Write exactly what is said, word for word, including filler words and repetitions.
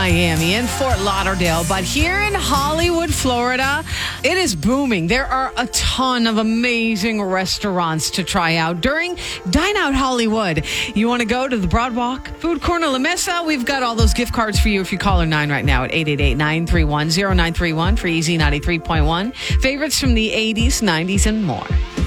Miami and Fort Lauderdale, but here in Hollywood, Florida, it is booming. There are a ton of amazing restaurants to try out during Dine Out Hollywood. You want to go to the Broadwalk, Food Corner La Mesa? We've got all those gift cards for you if you call our nine right now at eight eight eight, nine three one, zero nine three one for Easy ninety-three point one. Favorites from the eighties, nineties, and more.